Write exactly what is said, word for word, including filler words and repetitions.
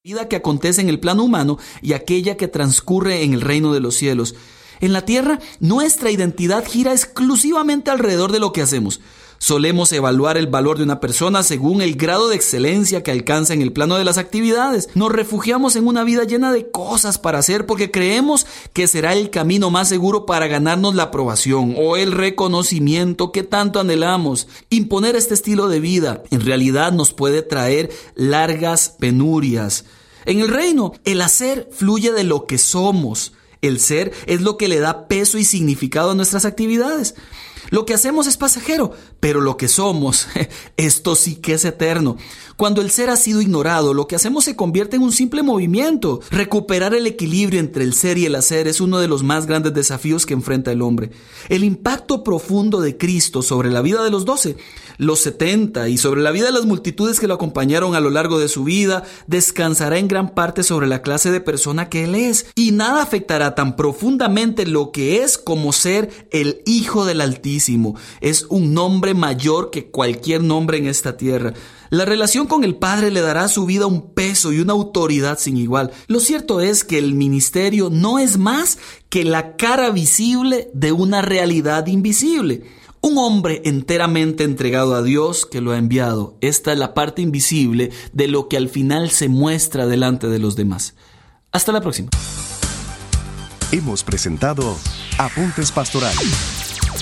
vida que acontece en el plano humano y aquella que transcurre en el reino de los cielos. En la tierra, nuestra identidad gira exclusivamente alrededor de lo que hacemos. Solemos evaluar el valor de una persona según el grado de excelencia que alcanza en el plano de las actividades. Nos refugiamos en una vida llena de cosas para hacer porque creemos que será el camino más seguro para ganarnos la aprobación o el reconocimiento que tanto anhelamos. Imponer este estilo de vida en realidad nos puede traer largas penurias. En el reino, el hacer fluye de lo que somos. El ser es lo que le da peso y significado a nuestras actividades. Lo que hacemos es pasajero, pero lo que somos, esto sí que es eterno. Cuando el ser ha sido ignorado, lo que hacemos se convierte en un simple movimiento. Recuperar el equilibrio entre el ser y el hacer es uno de los más grandes desafíos que enfrenta el hombre. El impacto profundo de Cristo sobre la vida de los doce, los setenta y sobre la vida de las multitudes que lo acompañaron a lo largo de su vida, descansará en gran parte sobre la clase de persona que Él es. Y nada afectará tan profundamente lo que es como ser el Hijo del Altísimo. Es un nombre mayor que cualquier nombre en esta tierra. La relación con el Padre le dará a su vida un peso y una autoridad sin igual. Lo cierto es que el ministerio no es más que la cara visible de una realidad invisible. Un hombre enteramente entregado a Dios que lo ha enviado. Esta es la parte invisible de lo que al final se muestra delante de los demás. Hasta la próxima. Hemos presentado Apuntes Pastorales.